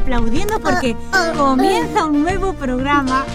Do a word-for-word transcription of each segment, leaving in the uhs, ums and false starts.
aplaudiendo porque comienza un nuevo programa.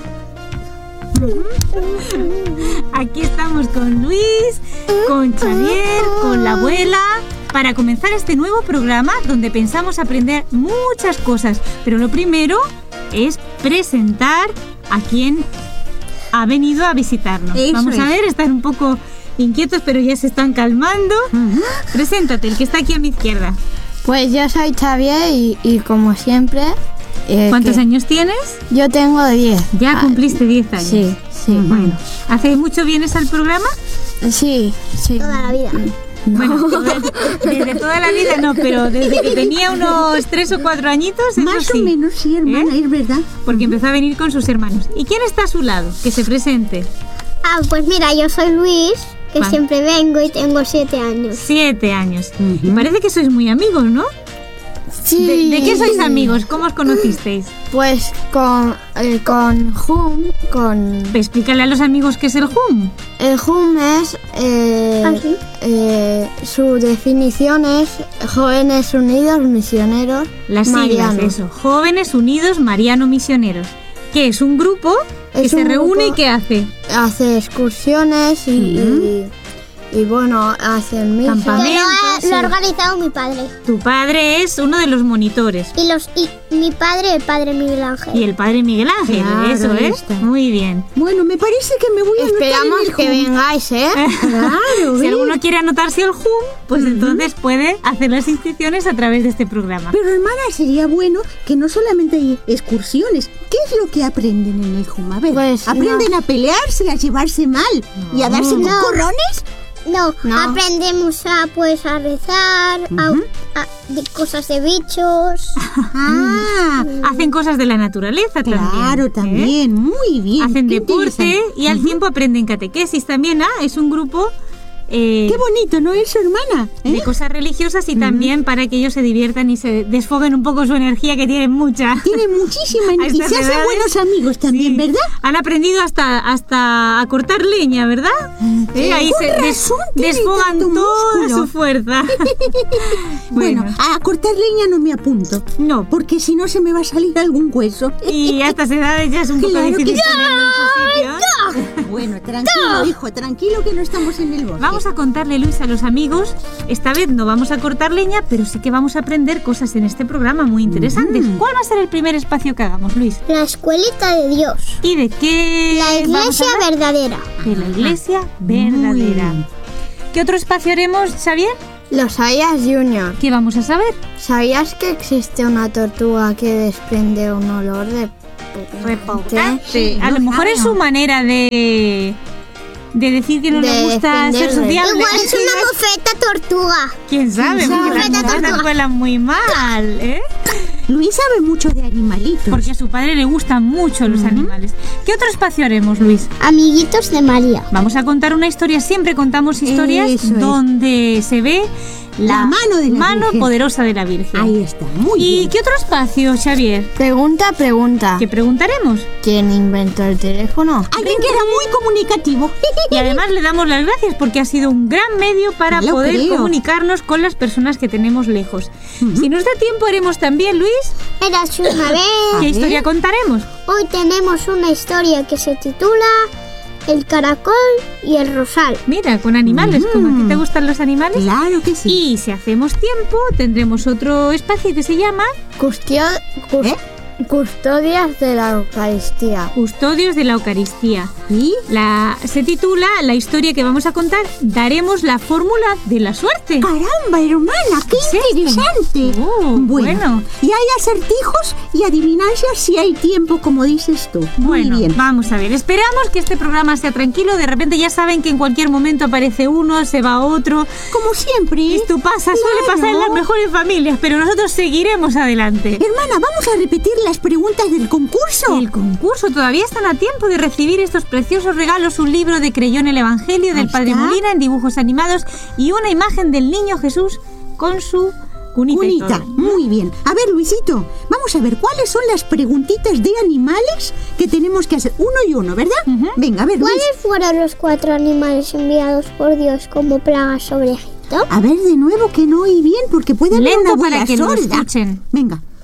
Aquí estamos con Luis, con Xavier, con la abuela, para comenzar este nuevo programa donde pensamos aprender muchas cosas. Pero lo primero es presentar a quien ha venido a visitarnos. Eso Vamos es. a ver, están un poco inquietos, pero ya se están calmando. Uh-huh. Preséntate, el que está aquí a mi izquierda. Pues yo soy Xavier y, y como siempre... Eh, ¿Cuántos años tienes? Yo tengo diez. ¿Ya cumpliste diez años? Sí, sí. Uh-huh. Bueno, ¿hace mucho vienes al programa? Sí, sí. Toda la vida. No. Bueno, desde toda la vida no, pero desde que tenía unos tres o cuatro añitos, eso Más sí. o menos, sí, hermana, ¿Eh? es verdad. Porque empezó a venir con sus hermanos. ¿Y quién está a su lado? Que se presente. Ah, pues mira, yo soy Luis, que ¿Cuál? siempre vengo y tengo siete años. Siete años. Uh-huh. Y parece que sois muy amigos, ¿no? Sí. ¿De, ¿De qué sois amigos? ¿Cómo os conocisteis? Pues con eh, con Hum, con... Explícale a los amigos qué es el Hum. El Hum es... Eh, ¿Ah, sí? eh, su definición es Jóvenes Unidos Misioneros Las siglas, eso. Jóvenes Unidos Mariano Misioneros. Que es un grupo que es se reúne y ¿qué hace? Hace excursiones y... Uh-huh. y Y bueno, hacen misa. Campamentos. Lo ha, lo ha organizado mi padre. Tu padre es uno de los monitores. Y los y mi padre, el padre Miguel Ángel. Y el padre Miguel Ángel, claro, eso es. ¿eh? Muy bien. Bueno, me parece que me voy a Esperamos anotar que vengáis, ¿eh? Claro. Si alguno quiere anotarse al Hum, pues uh-huh. entonces puede hacer las inscripciones a través de este programa. Pero hermana, sería bueno que no solamente hay excursiones. ¿Qué es lo que aprenden en el Hum? A ver, pues, ¿aprenden no. a pelearse, a llevarse mal no. y a darse no. corrones? No, no, aprendemos a pues a rezar, uh-huh. a, a de cosas de bichos. Ah, mm. hacen cosas de la naturaleza claro, también. Claro, también, ¿eh? Muy bien. Hacen deporte y al uh-huh. tiempo aprenden catequesis también, ¿ah? Es un grupo eh, qué bonito, ¿no es, hermana? ¿Eh? De cosas religiosas y uh-huh. también para que ellos se diviertan y se desfoguen un poco su energía, que tienen mucha. Tienen muchísima energía. Y se hacen buenos amigos también, sí. ¿verdad? Han aprendido hasta, hasta a cortar leña, ¿verdad? Sí. ¿Eh? Ahí se des, desfogan toda músculo. su fuerza. bueno. bueno, a cortar leña no me apunto. No. Porque si no se me va a salir algún hueso. Y a estas edades ya es un claro poco difícil que... ponerlo en su sitio. Bueno, tranquilo, hijo, tranquilo que no estamos en el bosque. Vamos a contarle, Luis, a los amigos. Esta vez no vamos a cortar leña, pero sí que vamos a aprender cosas en este programa muy interesantes. Uh-huh. ¿Cuál va a ser el primer espacio que hagamos, Luis? La escuelita de Dios. ¿Y de qué? La iglesia verdadera. De la iglesia verdadera. ¿Qué otro espacio haremos, Xavier? Los Hayas Junior. ¿Qué vamos a saber? ¿Sabías que existe una tortuga que desprende un olor de repugnante? Sí, a lo mejor es su manera de... de decir que no de le gusta ser sociable. Igual es una mofeta tortuga. ¿Quién sabe? Porque las mofetas huelan muy mal, ¿eh? Luis sabe mucho de animalitos. Porque a su padre le gustan mucho los uh-huh. animales. ¿Qué otro espacio haremos, Luis? Amiguitos de María. Vamos a contar una historia. Siempre contamos historias Eso donde es. se ve la, la mano, de la mano Virgen. poderosa de la Virgen. Ahí está, muy ¿Y bien. qué otro espacio, Xavier? Pregunta, pregunta. ¿Qué preguntaremos? ¿Quién inventó el teléfono? Alguien que era muy comunicativo. Y además le damos las gracias porque ha sido un gran medio para Lo poder creo. comunicarnos con las personas que tenemos lejos. Uh-huh. Si nos da tiempo haremos también, Luis. Érase una vez. ¿Qué historia contaremos? Hoy tenemos una historia que se titula El caracol y el rosal. Mira, con animales, mm. como a ti te gustan los animales. Claro que sí. Y si hacemos tiempo, tendremos otro espacio que se llama... Custio... Cust... ¿Eh? Custodias de la Eucaristía. Custodios de la Eucaristía. ¿Y? La, se titula la historia que vamos a contar. Daremos la fórmula de la suerte. ¡Caramba, hermana! ¡Qué ¿Sí? interesante! Oh, bueno. bueno. Y hay acertijos y adivinancias si hay tiempo, como dices tú. Muy bueno, bien. Vamos a ver. Esperamos que este programa sea tranquilo. De repente ya saben que en cualquier momento aparece uno, se va otro. Como siempre. Esto pasa, claro. suele pasar en las mejores familias, pero nosotros seguiremos adelante. Hermana, vamos a repetir las preguntas del concurso. El concurso, todavía están a tiempo de recibir estos preciosos regalos, un libro de Creyón el Evangelio del Padre Molina en dibujos animados y una imagen del niño Jesús con su cunita. Cunita, muy bien. A ver, Luisito, vamos a ver cuáles son las preguntitas de animales que tenemos que hacer. Uno y uno, ¿verdad? Uh-huh. Venga, a ver, ¿cuáles Luis. fueron los cuatro animales enviados por Dios como plagas sobre Egipto? A ver, de nuevo, que no oí bien, porque puede haber Lento una abuela para que sorda. lo escuchen. Venga.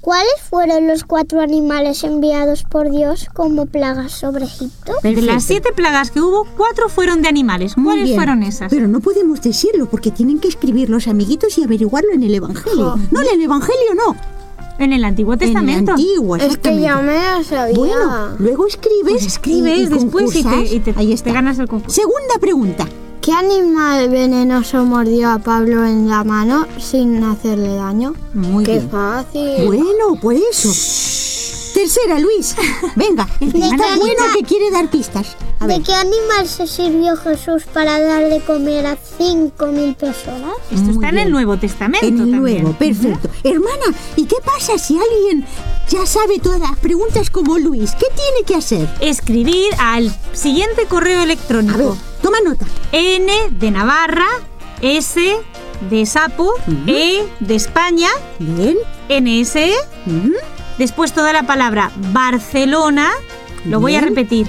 ¿Cuáles fueron los cuatro animales enviados por Dios como plagas sobre Egipto? De Perfecto. las siete plagas que hubo, cuatro fueron de animales. Muy ¿Cuáles bien. fueron esas? Pero no podemos decirlo porque tienen que escribir los amiguitos y averiguarlo en el Evangelio. No, en el Evangelio no. En el Antiguo Testamento. En el Antiguo, Es que exactamente. ya me la sabía. Bueno, luego escribes. Pues escribes y- y después y te, concursas. y te- Ahí te está. ganas el concurso. Segunda pregunta. ¿Qué animal venenoso mordió a Pablo en la mano sin hacerle daño? Muy Qué bien. fácil. Bueno, por eso. Tercera, Luis. Venga, está qué bueno animal? que quiere dar pistas. A ¿De ver. qué animal se sirvió Jesús para dar de comer a cinco mil personas? Esto Muy está en bien. el Nuevo Testamento En el también. nuevo, perfecto. Hermana, ¿y qué pasa si alguien ya sabe todas las preguntas como Luis? ¿Qué tiene que hacer? Escribir al siguiente correo A ver, electrónico. toma nota. N de Navarra, S de Sapo, E de España, Bien. N S E, Ujú. después toda la palabra Barcelona, lo voy a Bien. repetir,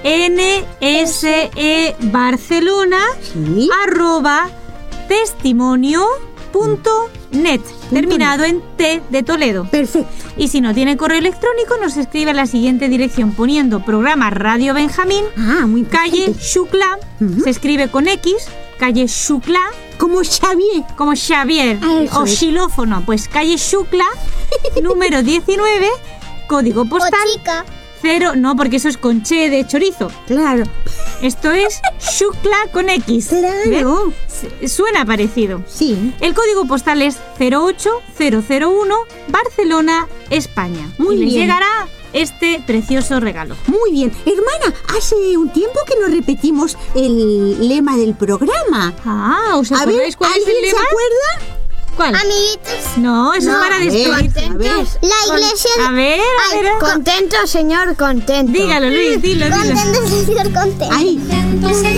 N S E Barcelona, Sí. arroba testimonio punto net, terminado en T de Toledo. Perfecto. Y si no tiene correo electrónico, nos escribe a la siguiente dirección poniendo programa Radio Benjamín, Ah, muy calle importante. Xuclà, Ujú. se escribe con X, calle Xuclà, Como Xavier. como Xavier, Ah, eso o es. xilófono, pues calle Xuclà, número diecinueve, código postal O chica. cero, no, porque eso es con che de chorizo. Claro. Esto es Xuclà con X. Claro. ¿Ves? Suena parecido. Sí. El código postal es cero ocho cero cero uno, Barcelona, España. Muy y les bien. llegará este precioso regalo. Muy bien. Hermana, hace un tiempo que no repetimos el lema del programa. Ah, ¿os A ver, acordáis cuál es ¿alguien el se lema? acuerda? ¿Cuál? Amiguitos, No, eso es para a ver, despedirse. a ver. la iglesia... A ver, a Ay, ver. Contento, señor, contento. Dígalo, Luis, dilo, dilo. Contento, señor, contento. Ahí.